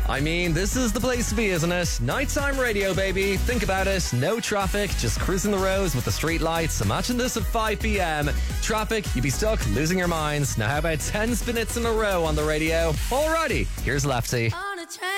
I mean, this is the place to be, isn't it? Nighttime radio, baby. Think about it. No traffic, just cruising the roads with the street lights. Imagine this at 5 p.m. Traffic, you'd be stuck losing your minds. Now, how about 10 spin hits in a row on the radio? Alrighty, here's Lefty.